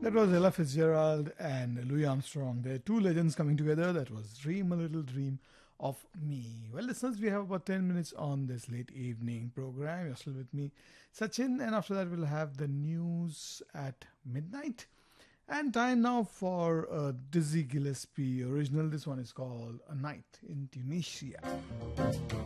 That was Ella Fitzgerald and Louis Armstrong. They're two legends coming together. That was Dream a Little Dream of Me. Well, listeners, we have about 10 minutes on this late evening program. You're still with me, Sachin, and after that, we'll have the news at midnight. And time now for a Dizzy Gillespie original. This one is called A Night in Tunisia.